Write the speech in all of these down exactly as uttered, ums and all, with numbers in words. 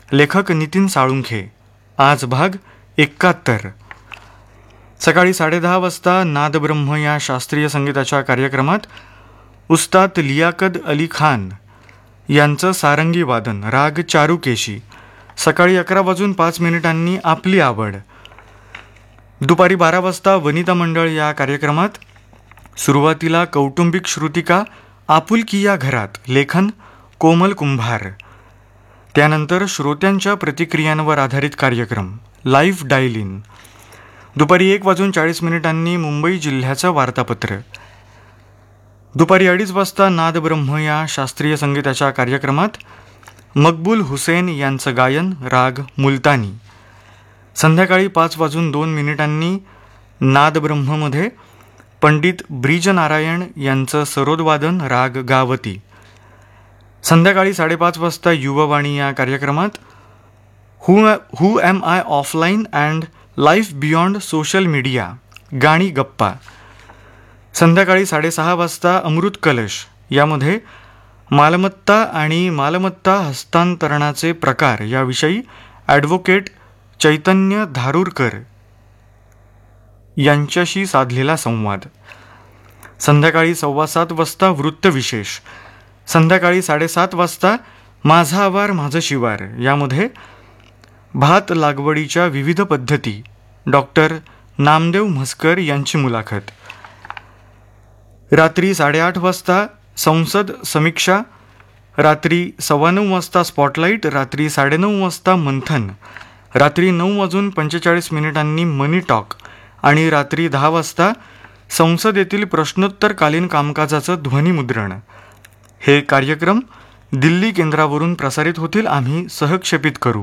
लेखक नितीन साळुंखे. आज भाग एकाहत्तर. सकाळी साडेदहा वाजता नादब्रह्म या शास्त्रीय संगीताच्या कार्यक्रमात उस्ताद लियाकत अली खान यांचं सारंगी वादन राग चारुकेशी. सकाळी अकरा वाजून पाच मिनिटांनी आपली आवड. दुपारी बारा वाजता वनिता मंडळ या कार्यक्रमात सुरुवातीला कौटुंबिक श्रुतिका आपुलकी या घरात, लेखन कोमल कुंभार. त्यानंतर श्रोत्यांच्या प्रतिक्रियांवर आधारित कार्यक्रम लाईव्ह डायल इन. दुपारी एक वाजून चाळीस मिनिटांनी मुंबई जिल्ह्याचं वार्तापत्र. दुपारी अडीच वाजता नादब्रह्म या शास्त्रीय संगीताच्या कार्यक्रमात मकबूल हुसेन यांचं गायन राग मुलतानी. संध्याकाळी पाच वाजून दोन मिनिटांनी नादब्रह्ममध्ये पंडित ब्रिजनारायण यांचं सरोदवादन राग गावती. संध्याकाळी साडेपाच वाजता युववाणी या कार्यक्रमात हु हू M I offline and life beyond social media गाणी गप्पा. संध्याकाळी साडेसहा वाजता अमृत कलश यामध्ये मालमत्ता आणि मालमत्ता हस्तांतरणाचे प्रकार याविषयी ॲडव्होकेट चैतन्य धारूरकर यांच्याशी साधलेला संवाद. संध्याकाळी सव्वा सात वाजता वृत्तविशेष. संध्याकाळी साडेसात वाजता माझा आवार माझं शिवार यामध्ये भात लागवडीच्या विविध पद्धती डॉक्टर नामदेव म्हसकर यांची मुलाखत. रात्री साडेआठ वाजता संसद समीक्षा. रात्री सव्वा नऊ वाजता स्पॉटलाईट. रात्री साडेनऊ वाजता मंथन. रात्री नऊ वाजून पंचेचाळीस मिनिटांनी मनी टॉक आणि रात्री दहा वाजता संसदेतील प्रश्नोत्तरकालीन कामकाजाचं ध्वनिमुद्रण. हे कार्यक्रम दिल्ली केंद्रावरून प्रसारित होतील. आम्ही सहक्षेपित करू.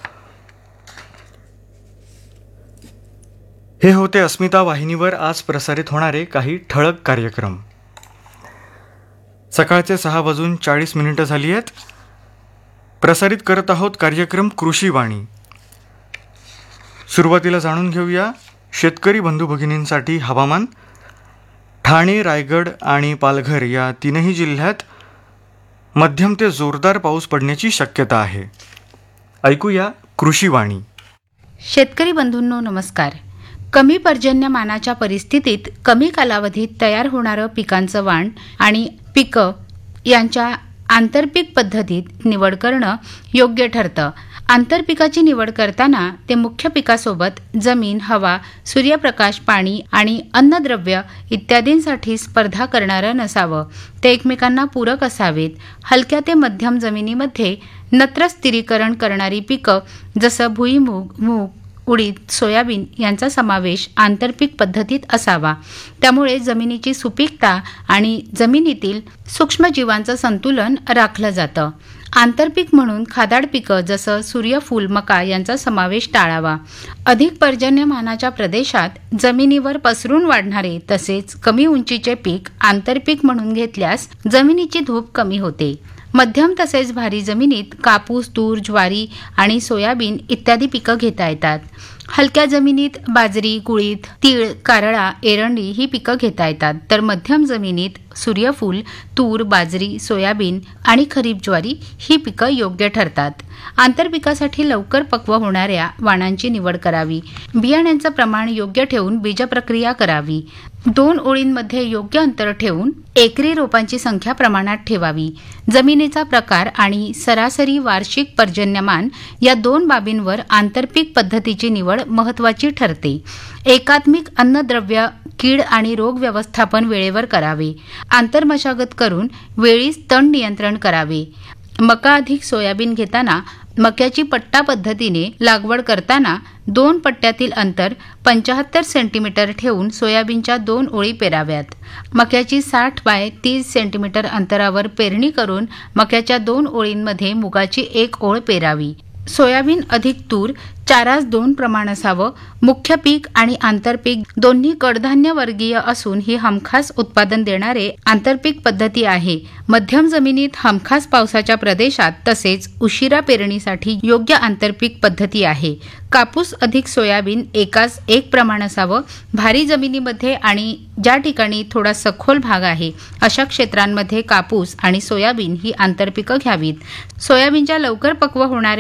हे होते अस्मिता वाहिनीवर आज प्रसारित होणारे काही ठळक कार्यक्रम. सकाळचे सहा वाजून चाळीस मिनिटं झाली आहेत. प्रसारित करत आहोत कार्यक्रम कृषीवाणी. सुरुवातीला जाणून घेऊया शेतकरी बंधू भगिनींसाठी हवामान. ठाणे, रायगड आणि पालघर या तीनही जिल्ह्यात मध्यम ते जोरदार पाऊस पडण्याची शक्यता आहे. ऐकूया कृषीवाणी. शेतकरी बंधूंनो नमस्कार. कमी पर्जन्यमानाच्या परिस्थितीत कमी कालावधीत तयार होणारं पिकांचं वाण आणि पिकं यांच्या आंतरपीक पद्धतीत निवड करणं योग्य ठरतं. आंतरपिकाची निवड करताना ते मुख्य पिकासोबत जमीन, हवा, सूर्यप्रकाश, पाणी आणि अन्नद्रव्य इत्यादींसाठी स्पर्धा करणारं नसावं. ते एकमेकांना पूरक असावेत. हलक्या ते मध्यम जमिनीमध्ये नत्र स्थिरीकरण करणारी पिकं जसं भुईमूग, मूग, उडीद, सोयाबीन यांचा समावेश आंतरपीक पद्धतीत असावा. त्यामुळे जमिनीची सुपीकता आणि जमिनीतील सूक्ष्मजीवांचं संतुलन राखलं जातं. आंतरपीक म्हणून खादाड पिकं जसं सूर्यफूल, मका यांचा समावेश टाळावा. अधिक पर्जन्यमानाच्या प्रदेशात जमिनीवर पसरून वाढणारे तसेच कमी उंचीचे पीक आंतरपीक म्हणून घेतल्यास जमिनीची धूप कमी होते. मध्यम तसेच भारी जमिनीत कापूस, तूर, ज्वारी आणि सोयाबीन इत्यादी पिकं घेता येतात. हलक्या जमिनीत बाजरी, कुळीथ, तीळ, कारळा, एरंडी ही पिकं घेता येतात. तर मध्यम जमिनीत सूर्यफूल, तूर, बाजरी, सोयाबीन आणि खरीप ज्वारी ही पिकं योग्य ठरतात. आंतरपिकासाठी लवकर पक्व होणाऱ्या वाणांची निवड करावी. बियाण्यांचं प्रमाण योग्य ठेवून बीजप्रक्रिया करावी. दोन ओळींमध्ये योग्य अंतर ठेवून एकरी रोपांची संख्या प्रमाणात ठेवावी. जमिनीचा प्रकार आणि सरासरी वार्षिक पर्जन्यमान या दोन बाबींवर आंतरपीक पद्धतीची निवड महत्त्वाची ठरते. एकात्मिक अन्नद्रव्य, कीड आणि रोग व्यवस्थापन वेळेवर करावे. आंतरमशागत करून वेळीच तण नियंत्रण करावे. मका अधिक सोयाबीन घेताना मक्याची पट्टा पद्धतीने लागवड करताना दोन पट्ट्यातील अंतर पंचाहत्तर सेंटीमीटर ठेवून सोयाबीनच्या दोन ओळी पेराव्यात. मक्याची साठ बाय तीस सेंटीमीटर अंतरावर पेरणी करून मक्याच्या दोन ओळींमध्ये मुगाची एक ओळ पेरावी. सोयाबीन अधिक तूर चारास दोन प्रमाण असावं. मुख्य पीक आणि आंतरपीक दोन्ही कडधान्य वर्गीय असून ही हमखास उत्पादन देणारे आंतरपीक पद्धती आहे. मध्यम जमिनीत हमखास पावसाच्या प्रदेशात तसेच उशिरा पेरणीसाठी योग्य आंतरपीक पद्धती आहे. कापूस अधिक सोयाबीन एकाच एक प्रमाण असावं. भारी जमिनीमध्ये आणि ज्या ठिकाणी थोडा सखोल भाग आहे अशा क्षेत्रांमध्ये कापूस आणि सोयाबीन ही आंतरपिकं घ्यावीत. सोयाबीनच्या लवकर पक्व होणाऱ्या